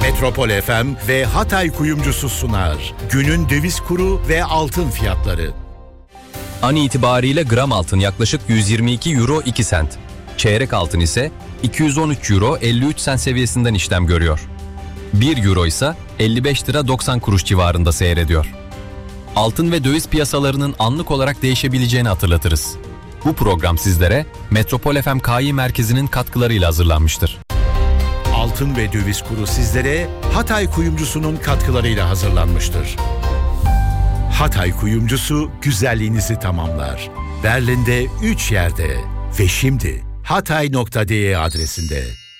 Metropol FM ve Hatay Kuyumcusu sunar. Günün döviz kuru ve altın fiyatları. An itibariyle gram altın yaklaşık 122 euro 2 sent. Çeyrek altın ise 213 euro 53 sent seviyesinden işlem görüyor. 1 euro ise 55 lira 90 kuruş civarında seyrediyor. Altın ve döviz piyasalarının anlık olarak değişebileceğini hatırlatırız. Bu program sizlere Metropol FM Kİ Merkezi'nin katkılarıyla hazırlanmıştır. Altın ve döviz kuru sizlere Hatay Kuyumcusu'nun katkılarıyla hazırlanmıştır. Hatay Kuyumcusu güzelliğinizi tamamlar. Berlin'de 3 yerde ve şimdi hatay.de adresinde.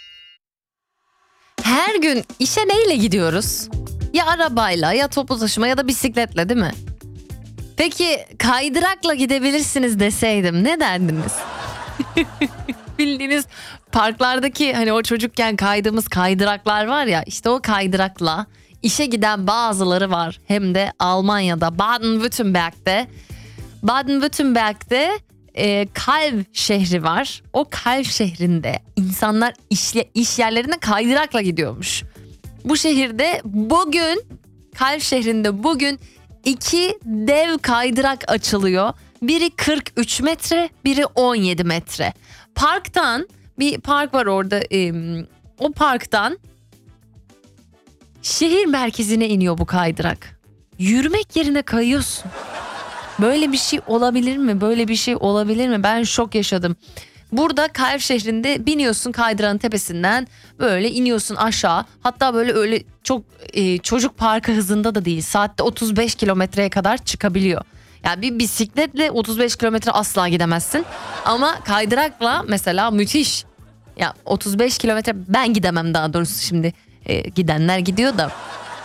Her gün işe neyle gidiyoruz? Ya arabayla ya toplu taşıma ya da bisikletle, değil mi? Peki kaydırakla gidebilirsiniz deseydim ne derdiniz? Bildiğiniz parklardaki hani o çocukken kaydığımız kaydıraklar var ya, işte o kaydırakla işe giden bazıları var. Hem de Almanya'da Baden-Württemberg'de. Baden-Württemberg'de Calw şehri var. O Calw şehrinde insanlar iş yerlerine kaydırakla gidiyormuş. Bu şehirde bugün, Calw şehrinde bugün 2 dev kaydırak açılıyor. Biri 43 metre, biri 17 metre. Parktan, bir park var orada, o parktan şehir merkezine iniyor bu kaydırak. Yürümek yerine kayıyorsun. Böyle bir şey olabilir mi? Böyle bir şey olabilir mi? Ben şok yaşadım. Burada Calw şehrinde biniyorsun kaydırağın tepesinden, böyle iniyorsun aşağı. Hatta böyle öyle çok çocuk parkı hızında da değil. Saatte 35 kilometreye kadar çıkabiliyor. Yani bir bisikletle 35 kilometre asla gidemezsin. Ama kaydırakla mesela müthiş. Ya 35 kilometre ben gidemem, daha doğrusu şimdi gidenler gidiyor da.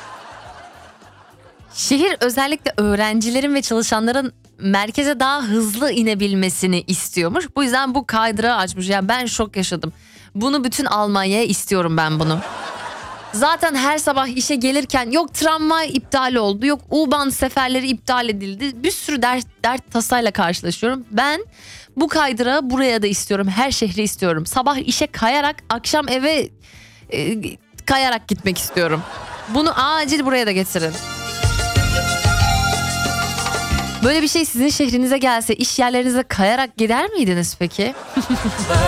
Şehir özellikle öğrencilerin ve çalışanların merkeze daha hızlı inebilmesini istiyormuş. Bu yüzden bu kaydırağı açmış. Yani ben şok yaşadım. Bunu bütün Almanya'ya istiyorum ben bunu. Zaten her sabah işe gelirken yok tramvay iptal oldu, yok U-Bahn seferleri iptal edildi. Bir sürü dert tasayla karşılaşıyorum. Ben bu kaydırağı buraya da istiyorum. Her şehri istiyorum. Sabah işe kayarak, akşam eve kayarak gitmek istiyorum. Bunu acil buraya da getirin. Böyle bir şey sizin şehrinize gelse iş yerlerinize kayarak gider miydiniz peki?